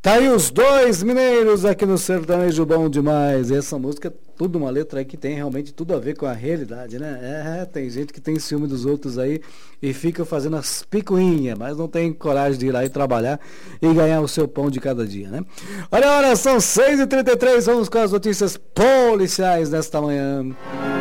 Tá aí os dois mineiros aqui no Sertanejo Bom Demais. Essa música é tudo uma letra aí que tem realmente tudo a ver com a realidade, né? Tem gente que tem ciúme dos outros aí e fica fazendo as picuinhas, mas não tem coragem de ir lá e trabalhar e ganhar o seu pão de cada dia, né? Olha, são 6h33, vamos com as notícias policiais nesta manhã.